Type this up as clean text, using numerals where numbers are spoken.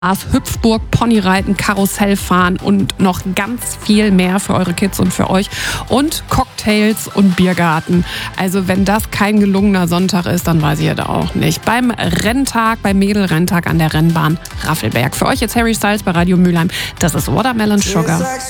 Hüpfburg, Ponyreiten, Karussell fahren und noch ganz viel mehr für eure Kids und für euch. Und Cocktails und Biergarten. Also wenn das kein gelungener Sonntag ist, dann weiß ich ja da auch nicht. Beim Renntag, beim Mädelrenntag an der Rennbahn Raffelberg. Für euch jetzt Harry Styles bei Radio Mülheim. Das ist Watermelon Sugar.